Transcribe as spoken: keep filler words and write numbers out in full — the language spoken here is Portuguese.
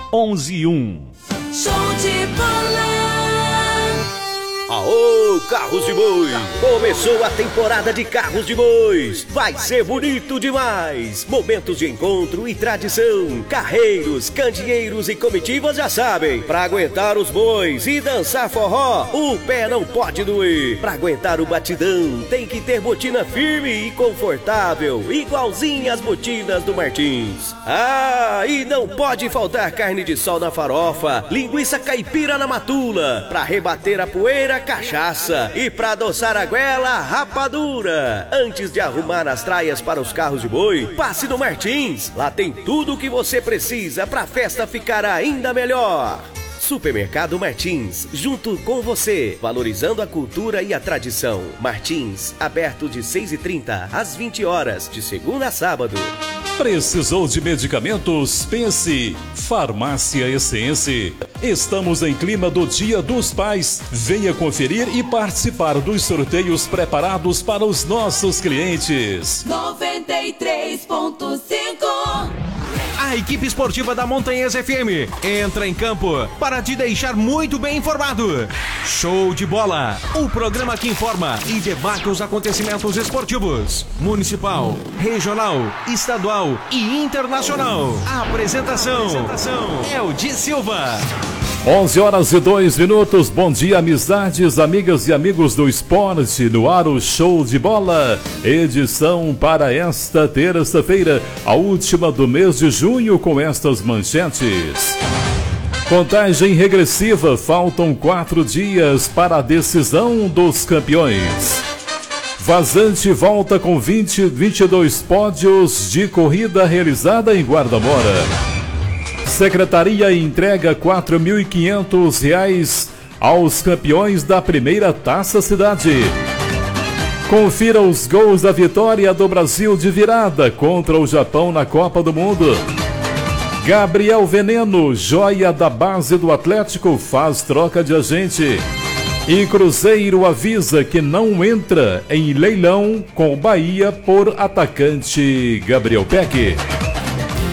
onze um. Show de bola! Aô, Carros de Boi! Começou a temporada de Carros de Bois. Vai ser bonito demais! Momentos de encontro e tradição. Carreiros, candeeiros e comitivas já sabem. Pra aguentar os bois e dançar forró, o pé não pode doer. Pra aguentar o batidão, tem que ter botina firme e confortável, igualzinha as botinas do Martins. Ah, e não pode faltar carne de sol na farofa, linguiça caipira na matula, pra rebater a poeira, cachaça, e pra adoçar a goela, rapadura. Antes de arrumar as traias para os carros de boi, passe no Martins. Lá tem tudo o que você precisa pra festa ficar ainda melhor. Supermercado Martins, junto com você, valorizando a cultura e a tradição. Martins, aberto de seis e trinta às vinte horas, de segunda a sábado. Precisou de medicamentos? Pense. Farmácia Essência. Estamos em clima do Dia dos Pais. Venha conferir e participar dos sorteios preparados para os nossos clientes. noventa e três ponto cinco. A equipe esportiva da Montanhesa F M entra em campo para te deixar muito bem informado. Show de Bola, o programa que informa e debate os acontecimentos esportivos, municipal, regional, estadual e internacional. A apresentação, apresentação é o Di Silva. onze horas e dois minutos. Bom dia, amizades, amigas e amigos do esporte. No ar, o Show de Bola. Edição para esta terça-feira, a última do mês de junho, com estas manchetes. Contagem regressiva. Faltam quatro dias para a decisão dos campeões. Vazante volta com vinte, vinte e dois pódios de corrida realizada em Guarda-Mora. Secretaria entrega quatro mil e quinhentos reais aos campeões da primeira Taça Cidade. Confira os gols da vitória do Brasil de virada contra o Japão na Copa do Mundo. Gabriel Veneno, joia da base do Atlético, faz troca de agente. E Cruzeiro avisa que não entra em leilão com o Bahia por atacante Gabriel Peck.